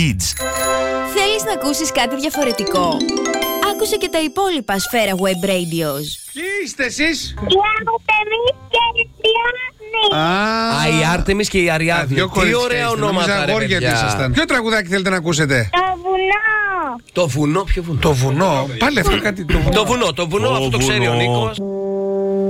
Θέλεις να ακούσεις κάτι διαφορετικό? Άκουσε και τα υπόλοιπα Σφαίρα Web Radios. Ποιοι είστε εσείς? Η Άρτεμις και η Αριάδνη. Η Άρτεμις και η Αριάδνη. Τι ωραία ονόματα, ρε παιδιά. Ποιο τραγουδάκι θέλετε να ακούσετε? Το βουνό. Το βουνό, ποιο βουνό? Το βουνό. Πάλι αυτό κάτι. Το βουνό, αυτό το ξέρει ο Νίκος.